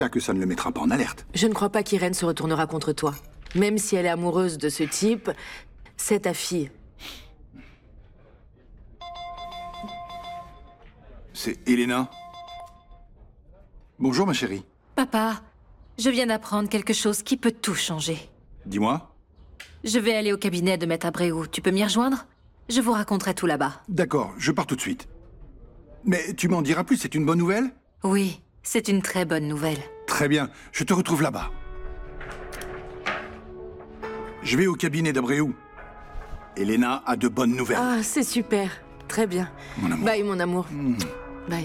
Que ça ne le mettra pas en alerte. Je ne crois pas qu'Irène se retournera contre toi. Même si elle est amoureuse de ce type, c'est ta fille. C'est Elena. Bonjour, ma chérie. Papa, je viens d'apprendre quelque chose qui peut tout changer. Dis-moi. Je vais aller au cabinet de Maître Abreu. Tu peux m'y rejoindre? Je vous raconterai tout là-bas. D'accord, je pars tout de suite. Mais tu m'en diras plus, c'est une bonne nouvelle? Oui, c'est une très bonne nouvelle. Très bien, je te retrouve là-bas. Je vais au cabinet d'Abreu. Elena a de bonnes nouvelles. Ah, c'est super. Très bien. Mon amour. Bye, mon amour. Bye.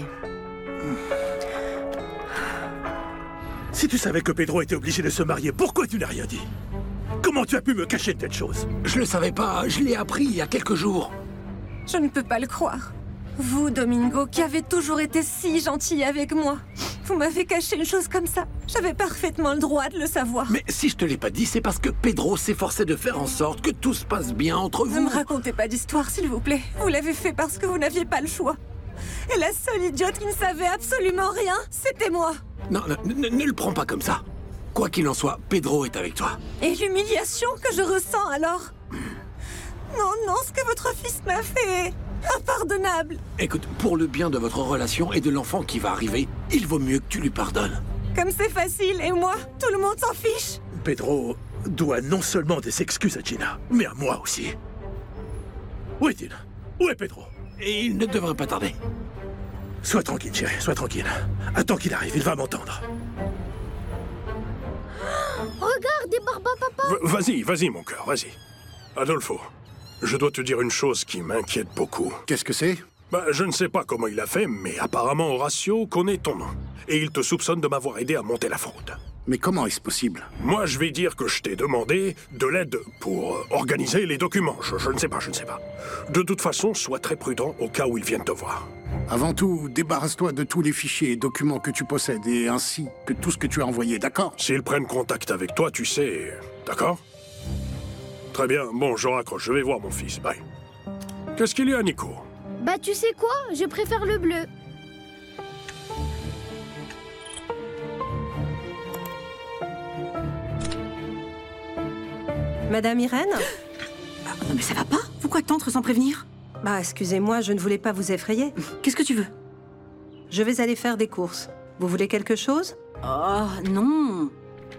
Si tu savais que Pedro était obligé de se marier, pourquoi tu n'as rien dit? Comment tu as pu me cacher de telle chose? Je le savais pas, je l'ai appris il y a quelques jours. Je ne peux pas le croire. Vous, Domingo, qui avez toujours été si gentil avec moi, vous m'avez caché une chose comme ça. J'avais parfaitement le droit de le savoir. Mais si je te l'ai pas dit, c'est parce que Pedro s'efforçait de faire en sorte que tout se passe bien entre Ne vous. me racontez pas d'histoire, s'il vous plaît. Vous l'avez fait parce que vous n'aviez pas le choix. Et la seule idiote qui ne savait absolument rien, c'était moi. Non, ne le prends pas comme ça. Quoi qu'il en soit, Pedro est avec toi. Et l'humiliation que je ressens alors. Non, non, ce que votre fils m'a fait est impardonnable. Écoute, pour le bien de votre relation et de l'enfant qui va arriver, il vaut mieux que tu lui pardonnes. Comme c'est facile, et moi, tout le monde s'en fiche. Pedro doit non seulement des excuses à Gina, mais à moi aussi. Où est-il? Où est Pedro? Et il ne devrait pas tarder. Sois tranquille, chérie, sois tranquille. Attends qu'il arrive, il va m'entendre. Regardez, Barba Papa. Vas-y, mon cœur, vas-y. Adolfo, je dois te dire une chose qui m'inquiète beaucoup. Qu'est-ce que c'est? Je ne sais pas comment il a fait, mais apparemment Horacio connaît ton nom. Et il te soupçonne de m'avoir aidé à monter la fraude. Mais comment est-ce possible? Moi, je vais dire que je t'ai demandé de l'aide pour organiser les documents. Je ne sais pas. De toute façon, sois très prudent au cas où ils viennent te voir. Avant tout, débarrasse-toi de tous les fichiers et documents que tu possèdes, et ainsi que tout ce que tu as envoyé, d'accord? S'ils prennent contact avec toi, tu sais... D'accord? Très bien. Bon, je raccroche. Je vais voir mon fils. Bye. Qu'est-ce qu'il y a, Nico? Bah tu sais quoi? Je préfère le bleu. Madame Irène? Non mais ça va pas? Pourquoi t'entres sans prévenir? Bah, excusez-moi, je ne voulais pas vous effrayer. Qu'est-ce que tu veux? Je vais aller faire des courses. Vous voulez quelque chose? Oh, non.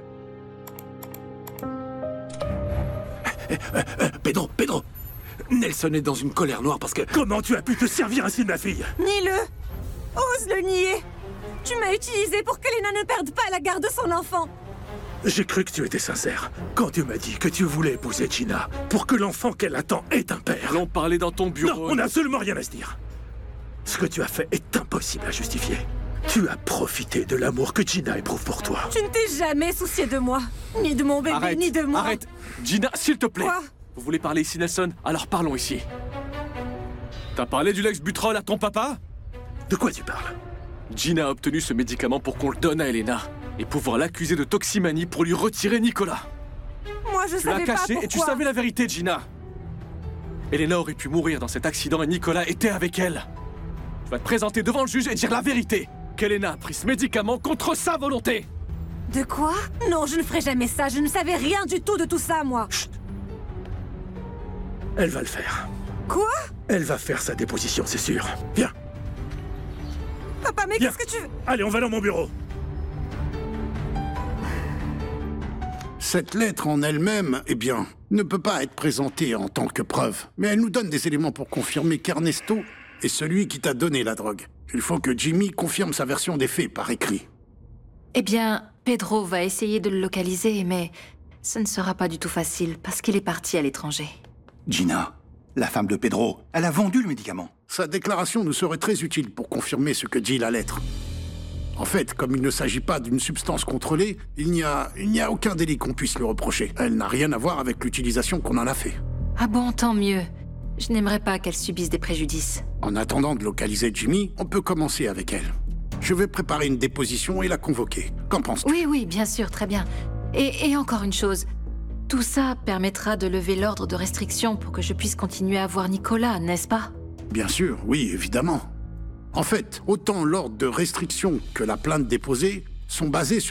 Pedro, Nelson est dans une colère noire parce que... Comment tu as pu te servir ainsi de ma fille? Nie-le! Ose le nier! Tu m'as utilisé pour qu'Elena ne perde pas la garde de son enfant! J'ai cru que tu étais sincère quand tu m'as dit que tu voulais épouser Gina pour que l'enfant qu'elle attend ait un père. Allons parler dans ton bureau. Non, on n'a absolument rien à se dire. Ce que tu as fait est impossible à justifier. Tu as profité de l'amour que Gina éprouve pour toi. Tu ne t'es jamais soucié de moi, ni de mon bébé, Arrête, ni de moi. arrête. Gina, s'il te plaît. Quoi? Vous voulez parler ici, Nelson? Alors parlons ici. T'as parlé du Lex-Butrol à ton papa? De quoi tu parles? Gina a obtenu ce médicament pour qu'on le donne à Elena et pouvoir l'accuser de toximanie pour lui retirer Nicolas. Moi, je Tu l'as savais pas caché pourquoi. et tu savais la vérité, Gina. Elena aurait pu mourir dans cet accident et Nicolas était avec elle. Tu vas te présenter devant le juge et dire la vérité. Qu'Elena a pris ce médicament contre sa volonté. De quoi? Non, je ne ferai jamais ça. Je ne savais rien du tout de tout ça, moi. Chut. Elle va le faire. Quoi? Elle va faire sa déposition, c'est sûr. Viens. Papa, mais Viens. qu'est-ce que tu veux? Allez, on va dans mon bureau. Cette lettre en elle-même, eh bien, ne peut pas être présentée en tant que preuve. Mais elle nous donne des éléments pour confirmer qu'Ernesto est celui qui t'a donné la drogue. Il faut que Jimmy confirme sa version des faits par écrit. Eh bien, Pedro va essayer de le localiser, mais ce ne sera pas du tout facile parce qu'il est parti à l'étranger. Gina, la femme de Pedro, elle a vendu le médicament. Sa déclaration nous serait très utile pour confirmer ce que dit la lettre. En fait, comme il ne s'agit pas d'une substance contrôlée, il n'y a aucun délit qu'on puisse lui reprocher. Elle n'a rien à voir avec l'utilisation qu'on en a fait. Ah bon, tant mieux. Je n'aimerais pas qu'elle subisse des préjudices. En attendant de localiser Jimmy, on peut commencer avec elle. Je vais préparer une déposition et la convoquer. Qu'en penses-tu? Oui, bien sûr, très bien. Et encore une chose. Tout ça permettra de lever l'ordre de restriction pour que je puisse continuer à voir Nicolas, n'est-ce pas? Bien sûr, oui, évidemment. En fait, autant l'ordre de restriction que la plainte déposée sont basés sur